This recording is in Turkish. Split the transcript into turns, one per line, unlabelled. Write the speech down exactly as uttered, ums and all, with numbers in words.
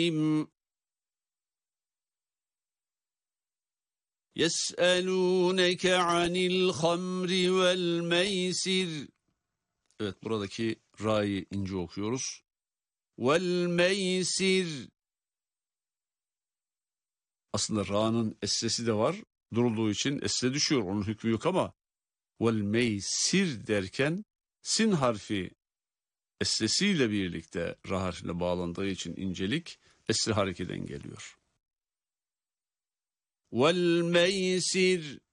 يَسْأَلُونَكَ عَنِ الْخَمْرِ وَالْمَيْسِرِ. Evet, buradaki ra'yı ince okuyoruz. وَالْمَيْسِرِ. Aslında ra'nın essesi de var. Durulduğu için esse düşüyor. Onun hükmü yok ama وَالْمَيْسِرِ derken sin harfi essesiyle birlikte ra harfiyle bağlandığı için incelik esri harekeden geliyor. وَالْمَيْسِرِ.